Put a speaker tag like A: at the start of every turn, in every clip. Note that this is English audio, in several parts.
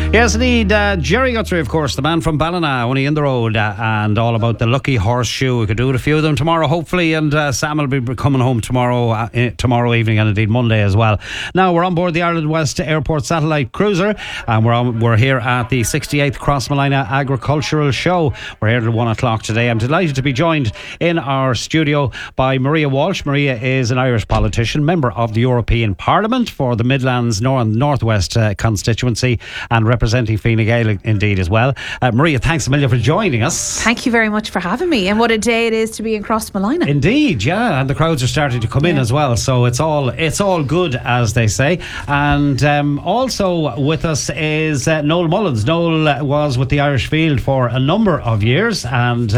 A: Yes, indeed. Jerry Guthrie, of course, the man from Ballina, only in the road, and all about the Lucky Horseshoe. We could do a few of them tomorrow, hopefully, and Sam will be coming home tomorrow evening, and indeed Monday as well. Now we're on board the Ireland West Airport Satellite Cruiser, and we're here at the 68th Crossmolina Agricultural Show. We're here till 1 o'clock today. I'm delighted to be joined in our studio by Maria Walsh. Maria is an Irish politician, member of the European Parliament for the Midlands Northwest constituency, and representing Fine Gael indeed as well. Maria, thanks a million for joining us.
B: Thank you very much for having me, and what a day it is to be in Crossmolina.
A: Indeed, yeah, and the crowds are starting to come in as well, so it's all good, as they say. And also with us is Noel Mullins. Noel was with the Irish Field for a number of years, and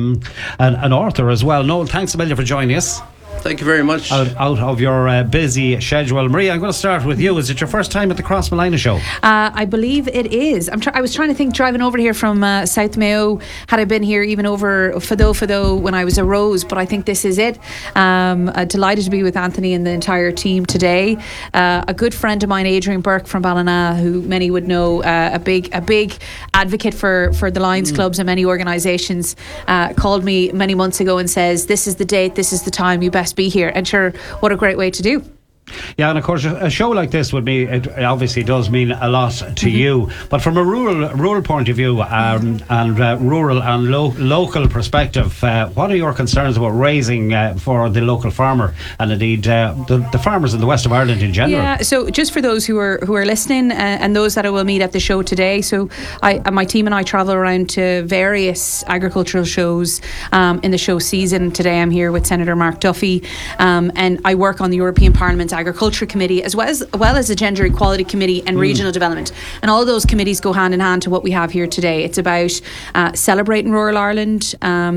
A: an author as well. Noel, thanks a million for joining us.
C: Thank you very much.
A: Out of your busy schedule. Maria, I'm going to start with you. Is it your first time at the Crossmolina show?
B: I believe it is. I was trying to think, driving over here from South Mayo, had I been here even over Fado when I was a Rose, but I think this is it. Delighted to be with Anthony and the entire team today. A good friend of mine, Adrian Burke from Ballina, who many would know, a big advocate for the Lions clubs and many organisations, called me many months ago and says, this is the date, this is the time, you best be here. And sure, what a great way to do.
A: Yeah, and of course a show like this it obviously does mean a lot to you, but from a rural point of view, and rural and local perspective, what are your concerns about raising for the local farmer, and indeed the farmers in the west of Ireland in general?
B: Yeah, so just for those who are listening, and those that I will meet at the show today, so my team and I travel around to various agricultural shows in the show season. Today I'm here with Senator Mark Duffy, and I work on the European Parliament's Agriculture Committee, as well as the Gender Equality Committee and Regional Development, and all those committees go hand in hand to what we have here today. It's about celebrating rural Ireland,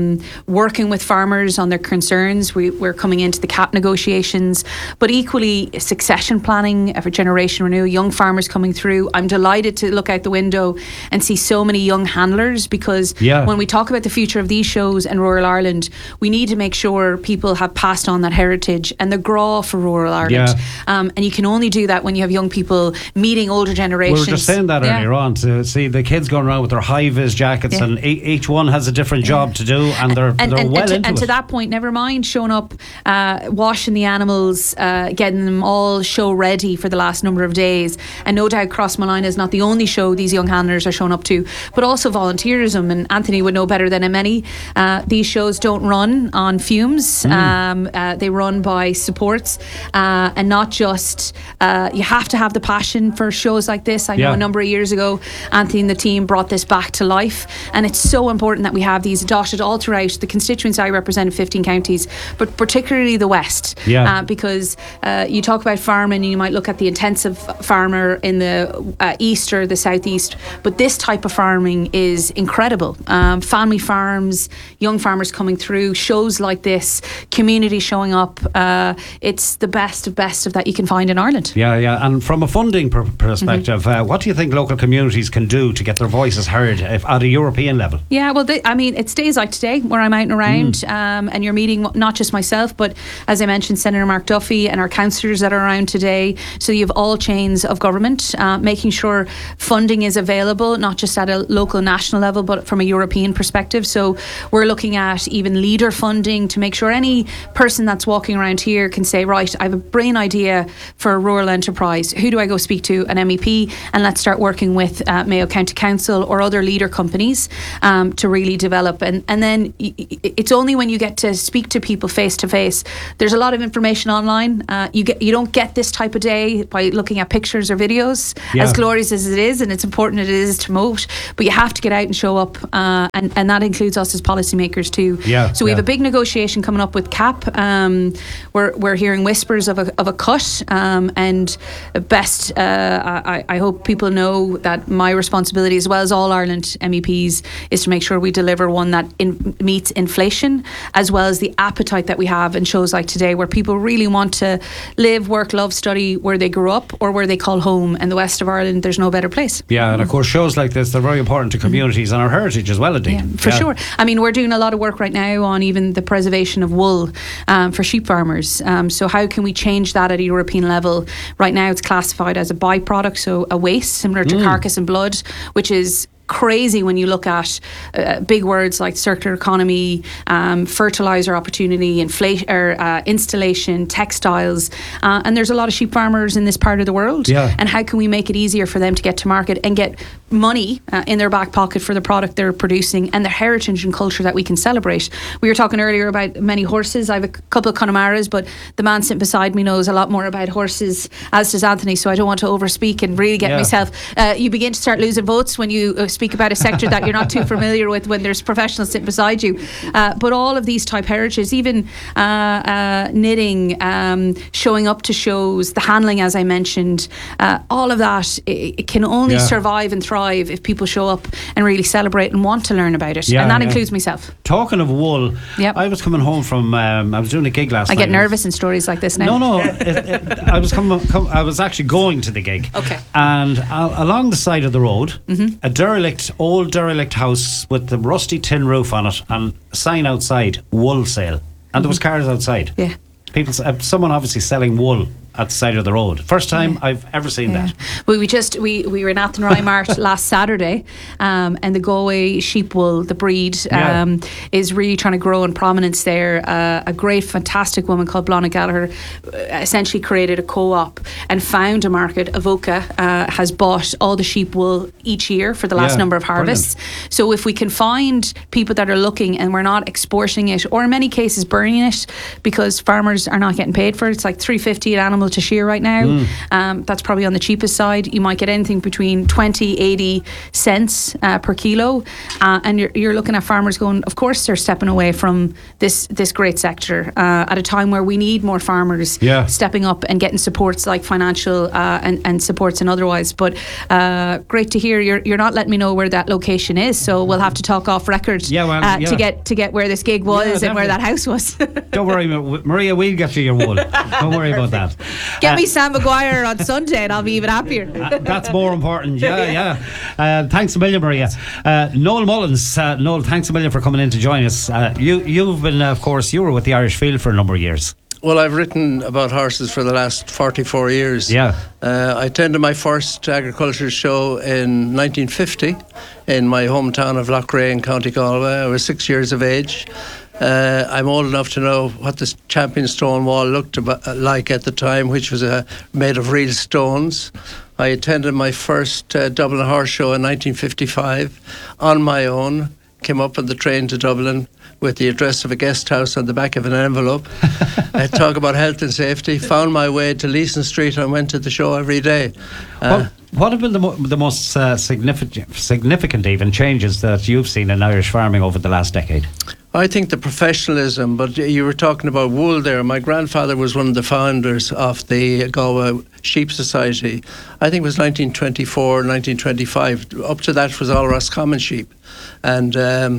B: working with farmers on their concerns. We're coming into the CAP negotiations, but equally succession planning for generation renewal, young farmers coming through. I'm delighted to look out the window and see so many young handlers, because when we talk about the future of these shows and rural Ireland, we need to make sure people have passed on that heritage and the graw for rural Ireland. And you can only do that when you have young people meeting older generations.
A: We were just saying that earlier on, to see the kids going around with their high-vis jackets, and each one has a different job to do, and they're well into it.
B: And to that point, never mind showing up, washing the animals, getting them all show ready for the last number of days. And no doubt Crossmolina is not the only show these young handlers are showing up to, but also volunteerism. And Anthony would know better than many. These shows don't run on fumes. They run by supports. And not just, you have to have the passion for shows like this. I know a number of years ago, Anthony and the team brought this back to life, and it's so important that we have these dotted all throughout the constituency. I represent 15 counties, but particularly the West, because you talk about farming, you might look at the intensive farmer in the East or the Southeast, but this type of farming is incredible. Family farms, young farmers coming through, shows like this, community showing up. It's the best of that you can find in Ireland.
A: Yeah. And from a funding perspective, what do you think local communities can do to get their voices heard at a European level? Yeah,
B: well, it's days like today where I'm out and around, and you're meeting not just myself, but as I mentioned, Senator Mark Duffy and our councillors that are around today. So you have all chains of government, making sure funding is available, not just at a local, national level, but from a European perspective. So we're looking at even leader funding to make sure any person that's walking around here can say, right, I have a brain idea for a rural enterprise. Who do I go speak to? An MEP, and let's start working with Mayo County Council or other leader companies to really develop. And then it's only when you get to speak to people face to face. There's a lot of information online. You don't get this type of day by looking at pictures or videos, as glorious as it is, and it's important it is to promote. But you have to get out and show up, and that includes us as policymakers too. So we have a big negotiation coming up with CAP. We're hearing whispers of a cut, and best I hope people know that my responsibility, as well as all Ireland MEPs, is to make sure we deliver one that meets inflation, as well as the appetite that we have in shows like today, where people really want to live, work, love, study where they grew up or where they call home. In the west of Ireland, there's no better place.
A: And of course shows like this, they're very important to communities and our heritage as well, indeed.
B: For sure. I mean, we're doing a lot of work right now on even the preservation of wool for sheep farmers. So how can we change change that at a European level. Right now it's classified as a byproduct, so a waste similar to carcass and blood, which is crazy when you look at big words like circular economy, fertilizer opportunity, installation, textiles, and there's a lot of sheep farmers in this part of the world.
A: Yeah.
B: And how can we make it easier for them to get to market and get money in their back pocket for the product they're producing and their heritage and culture that we can celebrate? We were talking earlier about many horses. I have a couple of Connemara's, but the man sitting beside me knows a lot more about horses, as does Anthony, so I don't want to overspeak and really get myself. You begin to start losing votes when you speak about a sector that you're not too familiar with when there's professionals sitting beside you. But all of these type heritages, even knitting, showing up to shows, the handling, as I mentioned, all of that, it can only survive and thrive if people show up and really celebrate and want to learn about it. And that includes myself.
A: Talking of wool, I was coming home from, I was doing a gig last night.
B: I get nervous in stories like this now.
A: No, I was actually going to the gig.
B: Okay.
A: And along the side of the road, a old derelict house with the rusty tin roof on it and a sign outside, wool sale. And there was cars outside.
B: Yeah.
A: People, someone obviously selling wool at the side of the road. First time I've ever seen that.
B: Well, we were in Athenry Mart last Saturday, and the Galway sheep wool, the breed, is really trying to grow in prominence there. A great, fantastic woman called Blonna Gallagher essentially created a co-op and found a market. Avoca has bought all the sheep wool each year for the last number of harvests. Brilliant. So if we can find people that are looking and we're not exporting it, or in many cases burning it because farmers are not getting paid for it. It's like $3.50 an animal to shear right now. That's probably on the cheapest side. You might get anything between 20-80 cents per kilo, and you're looking at farmers going, of course they're stepping away from this great sector at a time where we need more farmers stepping up and getting supports like financial and supports and otherwise. But great to hear you're not letting me know where that location is, so we'll have to talk off record to get where this gig was and where that house was.
A: Don't worry, Maria, we'll get you your wool. Don't worry about that.
B: Get me Sam Maguire on Sunday and I'll be even happier.
A: That's more important. Thanks a million, Maria. Noel Mullins. Noel, thanks a million for coming in to join us. You've been, of course, you were with the Irish Field for a number of years.
C: Well, I've written about horses for the last 44 years. I attended my first agriculture show in 1950 in my hometown of Loughrea in County Galway. I was 6 years of age. I'm old enough to know what the Champion Stone Wall looked like at the time, which was made of real stones. I attended my first Dublin Horse Show in 1955 on my own. Came up on the train to Dublin with the address of a guest house on the back of an envelope. I talk about health and safety. Found my way to Leeson Street and went to the show every day.
A: What have been the most significant even changes that you've seen in Irish farming over the last decade?
C: I think the professionalism, but you were talking about wool there. My grandfather was one of the founders of the Galway Sheep Society. I think it was 1924, 1925. Up to that was all Roscommon sheep. And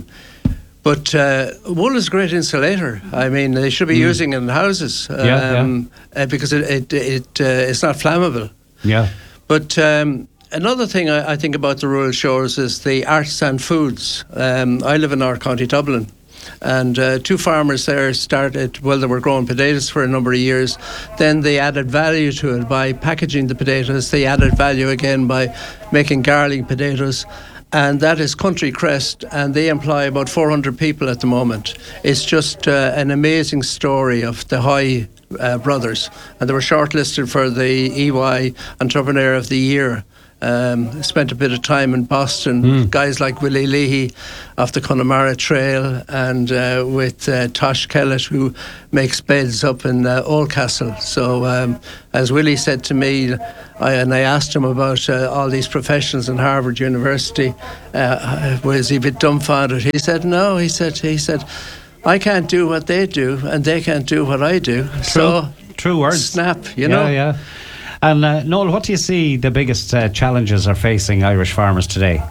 C: but wool is a great insulator. I mean, they should be using it in houses because it's not flammable. But another thing I think about the rural shores is the arts and foods. I live in our County Dublin. And two farmers there they were growing potatoes for a number of years. Then they added value to it by packaging the potatoes. They added value again by making garlic potatoes. And that is Country Crest, and they employ about 400 people at the moment. It's just an amazing story of the Hoy brothers. And they were shortlisted for the EY Entrepreneur of the Year. Spent a bit of time in Boston, guys like Willie Leahy off the Connemara Trail, and with Tosh Kellett, who makes beds up in Oldcastle. So as Willie said to me, I asked him about all these professionals in Harvard University, was he a bit dumbfounded? He said no. He said I can't do what they do and they can't do what I do.
A: True words.
C: Snap, you know.
A: And Noel, what do you see the biggest challenges are facing Irish farmers today?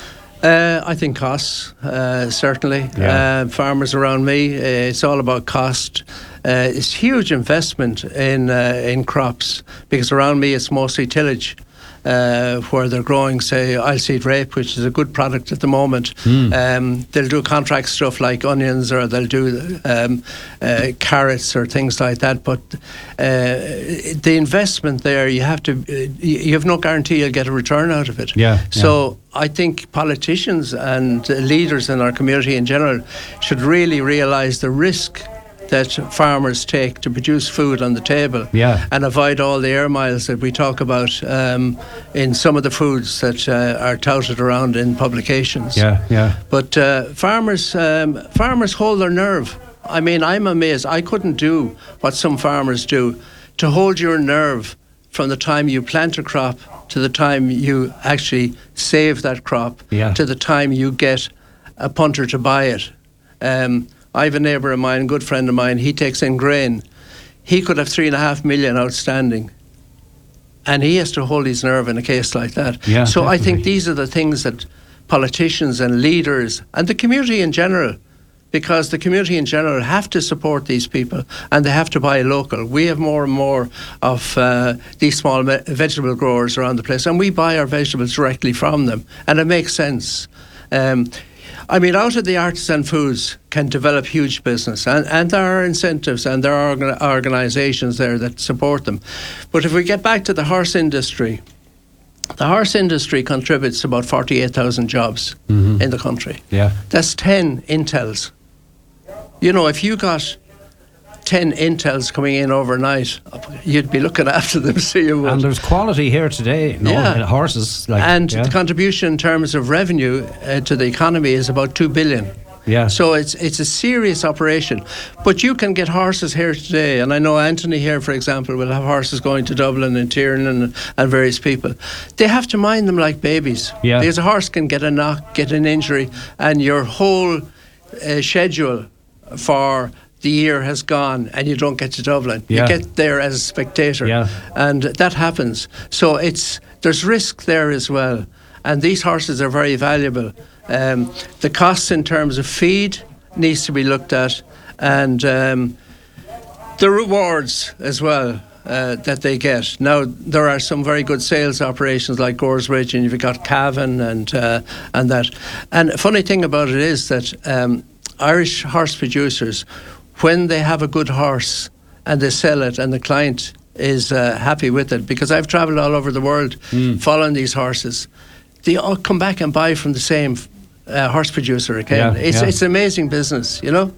C: I think costs, certainly. Farmers around me, it's all about cost. It's huge investment in crops, because around me it's mostly tillage. where they're growing, say, oilseed rape, which is a good product at the moment. They'll do contract stuff like onions, or they'll do carrots or things like that. But the investment there, you have no guarantee you'll get a return out of it. So I think politicians and leaders in our community in general should really realise the risk that farmers take to produce food on the table, and avoid all the air miles that we talk about in some of the foods that are touted around in publications. But farmers hold their nerve. I mean, I'm amazed. I couldn't do what some farmers do, to hold your nerve from the time you plant a crop to the time you actually save that crop, to the time you get a punter to buy it. I have a neighbour of mine, a good friend of mine, he takes in grain. He could have 3.5 million outstanding, and he has to hold his nerve in a case like that. So definitely. I think these are the things that politicians and leaders and the community in general, because the community in general have to support these people, and they have to buy local. We have more and more of these small vegetable growers around the place, and we buy our vegetables directly from them, and it makes sense. I mean, out of the artisan foods can develop huge business, and there are incentives, and there are organisations there that support them. But if we get back to the horse industry, the horse industry contributes about 48,000 jobs in the country. That's 10 Intels. You know, if you got 10 Intels coming in overnight, you'd be looking after them, so you would.
A: And there's quality here today, horses.
C: The contribution in terms of revenue to the economy is about 2 billion. So it's a serious operation. But you can get horses here today, and I know Anthony here, for example, will have horses going to Dublin and Tiernan and various people. They have to mind them like babies. Because a horse can get a knock, get an injury, and your whole schedule for the year has gone, and you don't get to Dublin. You get there as a spectator, and that happens. So there's risk there as well, and these horses are very valuable. The costs in terms of feed needs to be looked at, and the rewards as well that they get. Now, there are some very good sales operations like Goresbridge, and you've got Cavan and that. And the funny thing about it is that Irish horse producers, when they have a good horse and they sell it and the client is happy with it, because I've travelled all over the world following these horses, they all come back and buy from the same horse producer again. It's an amazing business, you know?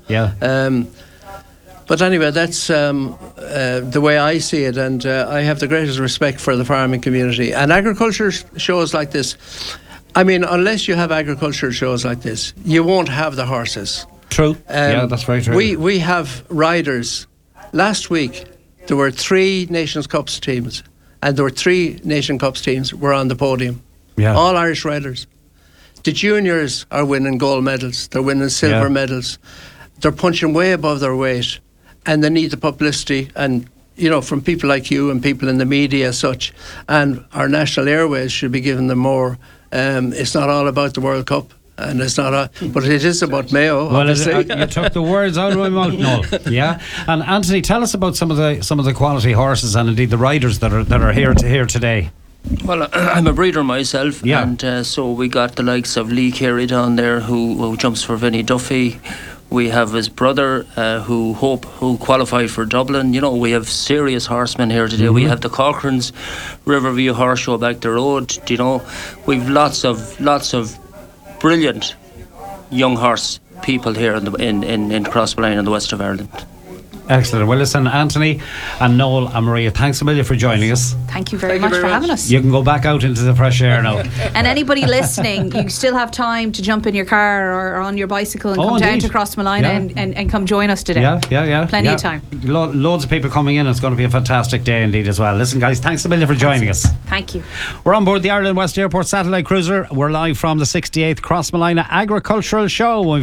C: But anyway, that's the way I see it, and I have the greatest respect for the farming community. And agriculture shows like this, I mean, unless you have agriculture shows like this, you won't have the horses.
A: True. That's very true.
C: We have riders. Last week there were 3 Nations Cups teams, and there were 3 Nation Cups teams were on the podium. All Irish riders. The juniors are winning gold medals. They're winning silver medals. They're punching way above their weight, and they need the publicity, and you know, from people like you and people in the media as such. And our national airways should be giving them more. It's not all about the World Cup. And it's not but it is about Mayo.
A: Well, you took the words out of my mouth, Noel. And Anthony, tell us about some of the quality horses and indeed the riders that are here today.
D: Well, I'm a breeder myself, and so we got the likes of Lee Carey down there, who jumps for Vinnie Duffy. We have his brother, who qualified for Dublin. You know, we have serious horsemen here today. We have the Cochrane's Riverview Horse Show back the road. You know, we've lots of brilliant young horse people here in Crossmolina in the west of Ireland.
A: Excellent. Well, listen, Anthony and Noel and Maria, thanks a million for joining us.
B: Thank you very much for having us.
A: You can go back out into the fresh air now.
B: And anybody listening, you still have time to jump in your car or on your bicycle and come down to Crossmolina and come join us today. Plenty of time.
A: Loads of people coming in. It's going to be a fantastic day indeed as well. Listen, guys, thanks a million for joining us.
B: Thank you.
A: We're on board the Ireland West Airport Satellite Cruiser. We're live from the 68th Crossmolina Agricultural Show.